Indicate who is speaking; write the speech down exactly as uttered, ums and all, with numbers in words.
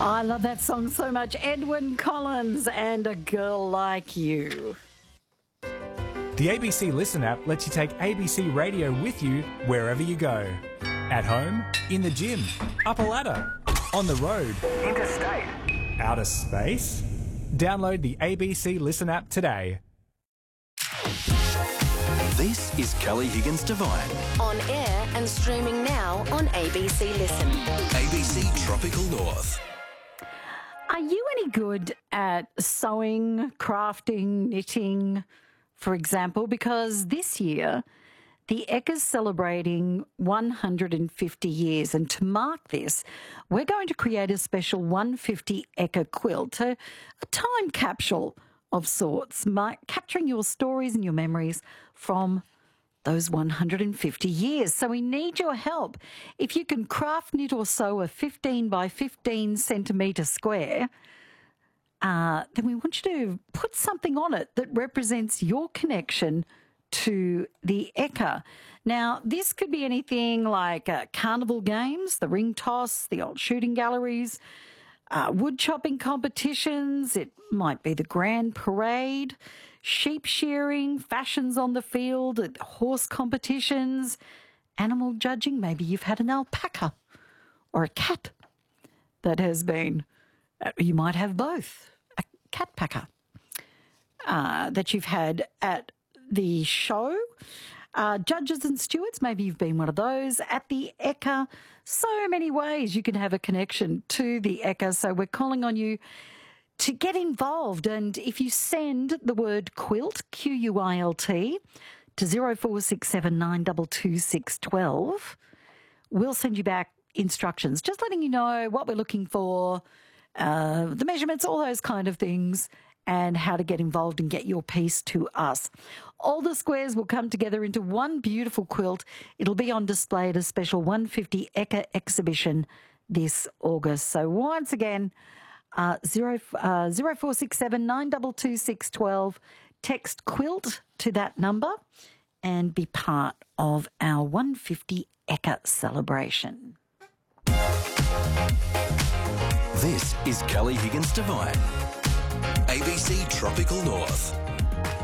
Speaker 1: I love that song so much. Edwyn Collins and A Girl Like You.
Speaker 2: The A B C Listen app lets you take A B C Radio with you wherever you go. At home, in the gym, up a ladder, on the road, interstate, outer space. Download the A B C Listen app today.
Speaker 3: This is Kelly Higgins Devine.
Speaker 4: On air and streaming now on A B C Listen.
Speaker 3: A B C Tropical North.
Speaker 1: Are you any good at sewing, crafting, knitting, for example? Because this year, the Ecker's celebrating one hundred fifty years, and to mark this, we're going to create a special one fifty Ecker quilt, a, a time capsule of sorts, my, capturing your stories and your memories from those one hundred fifty years. So we need your help. If you can craft, knit or sew a fifteen by fifteen centimetre square, uh, then we want you to put something on it that represents your connection to the Ecker. Now, this could be anything like uh, carnival games, the ring toss, the old shooting galleries, uh, wood chopping competitions. It might be the grand parade, sheep shearing, fashions on the field, horse competitions, animal judging. Maybe you've had an alpaca or a cat that has been, uh, you might have both, a cat packer uh, that you've had at the show. Uh, judges and stewards, maybe you've been one of those at the Ecker. So many ways you can have a connection to the Ecker. So we're calling on you to get involved. And if you send the word quilt, Q U I L T, to zero four six seven nine two two six one two, we'll send you back instructions, just letting you know what we're looking for, uh, the measurements, all those kind of things, and how to get involved and get your piece to us. All the squares will come together into one beautiful quilt. It'll be on display at a special one fifty Ecker exhibition this August. So once again, uh, zero, uh, zero four six seven nine two two six one two, text quilt to that number and be part of our one fifty Ecker celebration.
Speaker 3: This is Kelly Higgins Devine. A B C Tropical North.